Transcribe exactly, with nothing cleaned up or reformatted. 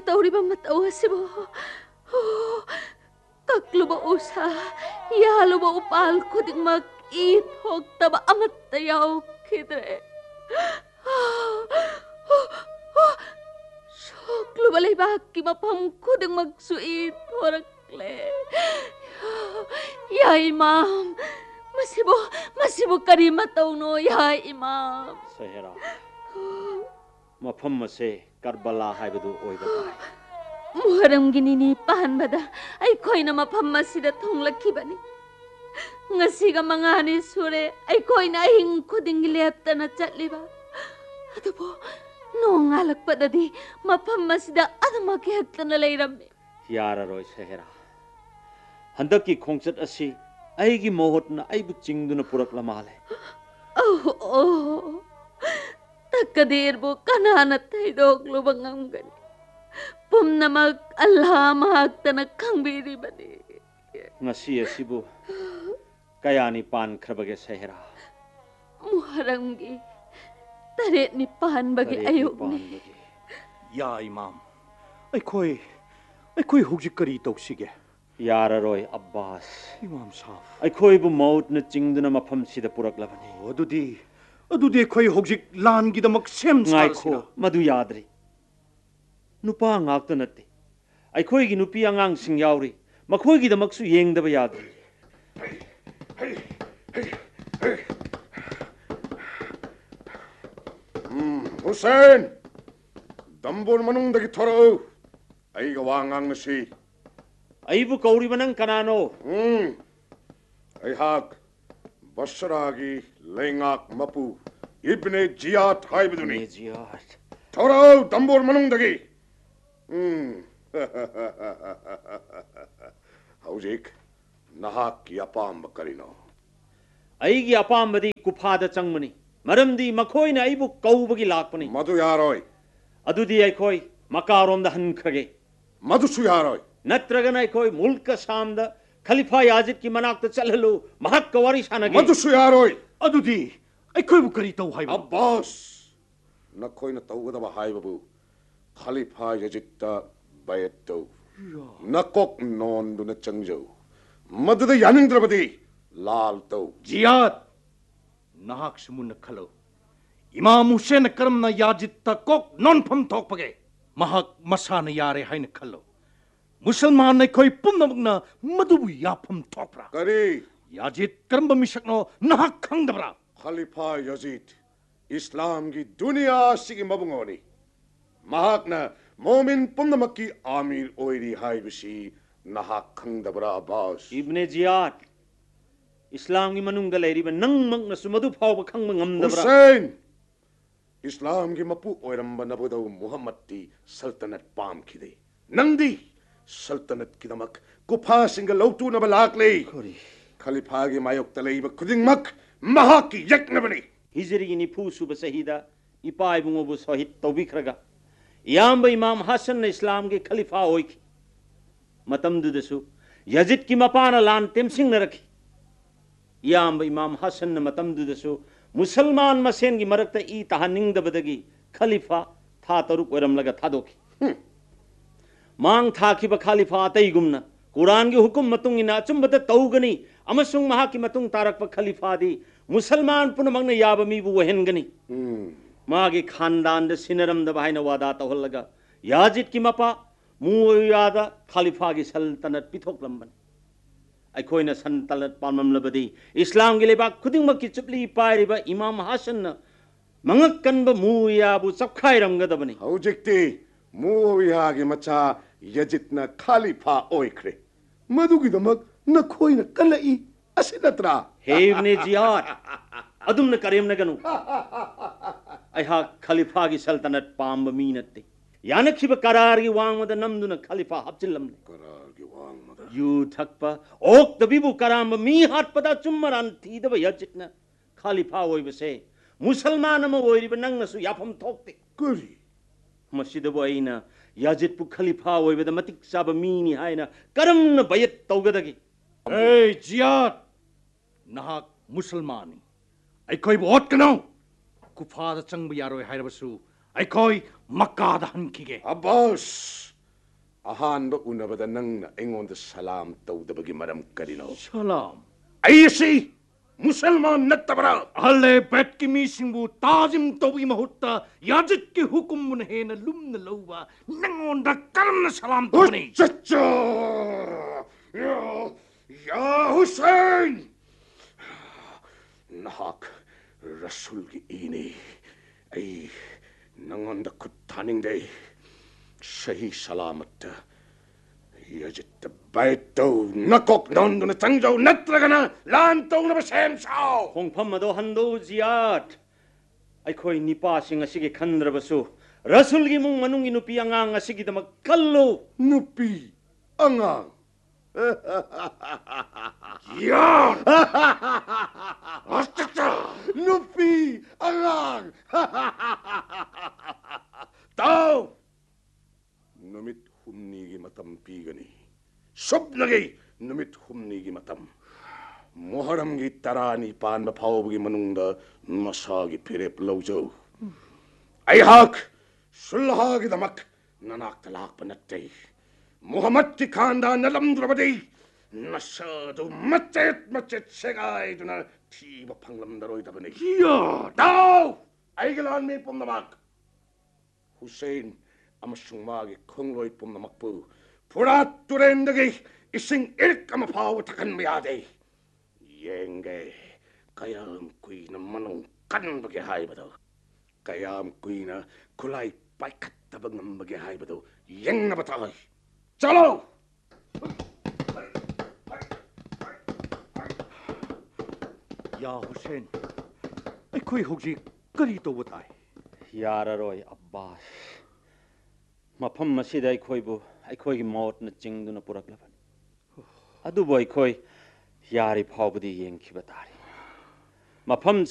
तौरीबा मतौ असिबो कक्लुबा उसा यालुबा उपाल खुदिंगमक ई थोक्तबा अमत्ता याउखिद्रे शोक्लुबा लेबाक्की मफम खुदिंगमकसु ई थोरक्ले या इमाम मसिबो मसिबो करी मतौनो या इमाम सहेरा मफम मसे करबला हाइबदु ओइबा ताई मुहरमगी निनी पाहनबदा अइखोइना मफम मसिदा थोंगलखिबनी ngasiga mangani sure अइखोइना हिंग खुदिंग लेप्तना चटलिबा अदुबो नोंगालकपददी मफम मसिदा अदमके हक्तना लेरम्मे याररोय सहेरा हंदकी खोंचत असि अइगी मोहतना अइबु चिंगदुना पुरकला माले ओह ओह तकदीरबो कनाना थैदोक्लुबा ngamgani पुमनमक Allah महक्तना खंगबिरिबनी ngasi asibu kayani pan kharbage sehra muharramgi taret nipan bagi ayukni ya imam akhoi akhoi hujik kari toksige yararoy abbas imam sahab akhoi bu maut na chingduna mafam sida puraklabani adudi adudi akhoi hujik lan gi damak sem ngaikho madu yadri nupa ngakta natte akhoi gi nupi angang sing yauri makhoi gi damaksu yengdaba yadri Hmm, Hussein, dambur manung dagi thoro, ay gawang ang nasi. Ay bu kauri manang kanano. Hmm, ay hak, basragi lengak mapu, ibne jiyat hay biduni. Ibne jiyat. Thoro dambur manung dagi. Hmm, haujik. Nahak ki apam bakarino. Aigi apam badi kuphada changmani. Maramdi makhoi na aibu kaubagi lakpani. Madu yaroi. Adudi aikoi makarom da hankhage. Madu su yaroi. Natragana aikoi mulka samda khalifa yazid ki manak ta chalhalu mahak kawari shanage. Madu su yaroi. Adudi aikoi bu kari tau haibu. Abbas. Nakhoi na tau gada ba haibu. Khalifa yazid ta bayat tau. Nakok non du na changjau. Madada Yanindravadi Lal Tau Jiyad Nahak Sumun Kalo Imam Hussein Karam na Yajita Kok non pam tok page Mahak Masana Yare Hain Kalo Musalman na koi punamagna Madubu Yapam Tokra Kari Yajit Karamba Mishakno Nahak Kangdabra Khalifa Yazid Islam ki dunia sigi mabungoni Mahakna Momin punamaki Amir Oiri Haibishi Nahak Kangdabra Abbas Ibne Jiyat Islam ki manung galeri ba nang mang na sumadu phau ba khang ngamdabra Hussein Islam ki mapu oiramba nabudau Muhammad ti sultanate pam khide Nangdi sultanate kidamak kupa singa lautu na balakli Khalifa ki mayok talai ba kuding mak mahaki yak nabani Hijri ni phusu ba sahida ipai bungo bu sahid tawbikraga Yamba Imam Hassan na Islam ki khalifa oiki Matam dudasu Yazid ki mapana lan temsing na rakhi Yamba Imam Hassan na matam dudasu Musalman masen ki marakta i tahaning da badagi Khalifa tha taruk waram laga thadoki Mang tha ki ba khalifa atai gumna Quran ki hukum matung ina achumbata taugani Amasung maha ki matung tarak pa khalifa di Musalman punamang na yaba mi bu wahen gani Maagi khandan da sinaram da bahai na wada tahol laga Yazid ki mapa Muawiyada khalifa ki saltanat pithok lamban Aikoina santalat palmam labadi Islam ki leba khudingma ki chupli pairiba Imam Hassan na mangakkan ba Muawiya bu sapkhai ramgadabani Haujikti Muawiya ki macha Yazid na khalifa oikre Madu ki damak na khoi na kalai asinatra Hevne jihad adum na karim na ganu Aiha khalifa ki saltanat pamba minatte Yanakhiba karar ki wang mada namduna khalifa hapchillamne Karar ki wang mada Yu thakpa ok tabibu karamba mi hat pada chummaran thidaba yachitna khalifa oibase musalman ma oiriba nangna su yapam thokte Kuri masida boina yazid pu khalifa oibada matik saba mini haina karamna bayat tawgadagi Hey Jiyad Nahak Musalmani Aikoi bot kano Kufada changba yaroi hairabasu Aikoi Makkah da hankige Abbas ꯑꯍꯥꯟꯕ ꯎꯅꯕꯗ ꯅꯪꯅ ꯑꯩꯉꯣꯟꯗ ꯁꯂꯥꯝ ꯇꯧꯗꯕꯒꯤ ꯃꯔꯝ ꯀꯔꯤꯅꯣ? ꯁꯂꯥꯝ ꯑꯩ ꯑꯁꯤ ꯃꯨꯁꯜꯃꯥꯟ ꯅꯠꯇꯕꯔꯥ? ꯑꯍꯜꯂꯦ ꯕꯦꯠꯀꯤ ꯃꯤꯁꯤꯡꯕꯨ ꯇꯥꯖꯤꯝ ꯇꯧꯕꯒꯤ ꯃꯍꯨꯠꯇ ꯌꯥꯖꯤꯠꯀꯤ ꯍꯨꯀꯨꯝꯕꯨꯅ ꯍꯦꯟꯅ ꯂꯨꯝꯅ ꯂꯧꯕ ꯅꯪꯉꯣꯟꯗ ꯀꯔꯝꯅ ꯁꯂꯥꯝ ꯇꯧꯒꯅꯤ? ꯆꯠꯆꯥ! ꯌꯥ ꯌꯥ ꯍꯨꯁꯦꯟ! ꯅꯍꯥꯛ ꯔꯁꯨꯜꯒꯤ ꯏꯅꯤ. ꯑꯩ ꯅꯪꯉꯣꯟꯗ ꯈꯨꯠ ꯊꯥꯅꯤꯡꯗꯦ. ꯁꯍꯤ ꯁꯂꯥꯃꯠꯇ ꯌꯖꯤꯠꯇ ꯕꯥꯏꯠ ꯇꯧ. ꯅꯀꯣꯛ ꯅꯣꯟꯗꯨꯅ ꯆꯪꯖꯧ, ꯅꯠꯇ꯭ꯔꯒꯅ ꯂꯥꯟ ꯇꯧꯅꯕ ꯁꯦꯝ ꯁꯥꯎ. ꯈꯣꯡꯐꯝ ꯑꯗꯣ ꯍꯟꯗꯣꯛꯎ ꯖꯤꯌꯥꯠ. ꯑꯩꯈꯣꯏ ꯅꯤꯄꯥꯁꯤꯡ ꯑꯁꯤꯒꯤ ꯈꯟꯗ꯭ꯔꯕꯁꯨ ꯔꯁꯨꯜꯒꯤ ꯏꯃꯨꯡ ꯃꯅꯨꯡꯒꯤ ꯅꯨꯄꯤ ꯑꯉꯥꯡ ꯑꯁꯤꯒꯤꯗꯃꯛ ꯈꯜꯂꯨ. ꯅꯨꯄꯤ ꯑꯉꯥꯡ ꯌꯥ! ꯅꯨꯄꯤ ꯑꯉꯥꯡ ꯇꯥꯎ. ꯅꯨꯃꯤꯠ ꯍꯨꯝꯅꯤꯒꯤ ꯃꯇꯝ ꯄꯤꯒꯅꯤ. ꯁꯨꯞꯅꯒꯤ ꯅꯨꯃꯤꯠ ꯍꯨꯝꯅꯤꯒꯤ ꯃꯇꯝ. ꯃꯣꯍꯔꯝꯒꯤ ꯇꯔꯥꯅꯤ ꯄꯥꯟꯕ ꯐꯥꯎꯕꯒꯤ ꯃꯅꯨꯡꯗ ꯃꯁꯥꯒꯤ ꯐꯤꯔꯦꯞ ꯂꯧꯖꯧ. ꯑꯩꯍꯥꯛ ꯁꯨꯜꯍꯥꯒꯤꯗꯃꯛ ꯅꯅꯥꯛꯇ ꯂꯥꯛꯄ ꯅꯠꯇꯦ. ꯃꯨꯍꯝꯃꯗꯀꯤ ꯈꯥꯟꯗꯥꯟꯅ ꯂꯝꯗ꯭ꯔꯕꯗꯤ ꯅꯁꯥꯗꯨ ꯃꯆꯦꯠ ꯃꯆꯦꯠ ꯁꯦꯒꯥꯏꯗꯨꯅ ꯊꯤꯕ ꯐꯪꯂꯝꯗꯔꯣꯏꯗꯕꯅꯤ. ꯇꯥꯎ! ꯑꯩꯒꯤ ꯂꯥꯟꯃꯤ ꯄꯨꯝꯅꯃꯛ, ꯍꯨꯁꯦꯟ ꯑꯃꯁꯨꯡ ꯃꯥꯒꯤ ꯈꯣꯡꯂꯣꯏ ꯄꯨꯝꯅꯃꯛꯄꯨ ꯐꯨꯔꯥꯠ ꯇꯨꯔꯦꯟꯗꯒꯤ ꯏꯁꯤꯡ ꯏꯔꯤꯛ ꯑꯃ ꯐꯥꯎꯕ ꯊꯛꯍꯟꯕ ꯌꯥꯗꯦ. ꯌꯦꯡꯒꯦ ꯀꯌꯥꯝ ꯀꯨꯏꯅ ꯃꯅꯨꯡ ꯀꯟꯕꯒꯦ ꯍꯥꯏꯕꯗꯣ. ꯀꯌꯥꯝ ꯀꯨꯏꯅ ꯈꯨꯠꯂꯥꯏ ꯄꯥꯏꯈꯠꯇꯕ ꯉꯝꯕꯒꯦ ꯍꯥꯏꯕꯗꯣ ꯌꯦꯡꯅꯕ ꯇꯥꯏ. ꯆꯂꯣ! ꯌꯥ ꯍꯨꯁꯦꯟ, ꯑꯩꯈꯣꯏ ꯍꯧꯖꯤꯛ ꯀꯔꯤ ꯇꯧꯕ ꯇꯥꯏ? ꯌꯥꯔꯔꯣꯏ ꯑब्ꯕꯥꯁ. ꯃꯐꯝ ꯑꯁꯤꯗ ꯑꯩꯈꯣꯏꯕꯨ ꯑꯩꯈꯣꯏꯒꯤ ꯃꯣꯠꯅ ꯆꯤꯡꯗꯨꯅ ꯄꯨꯔꯛꯂꯕꯅꯤ. ꯑꯗꯨꯕꯨ ꯑꯩꯈꯣꯏ ꯌꯥꯔꯤ ꯐꯥꯎꯕꯗꯤ ꯌꯦꯡꯈꯤꯕ ꯇꯥꯔꯤ. ꯃꯐꯝ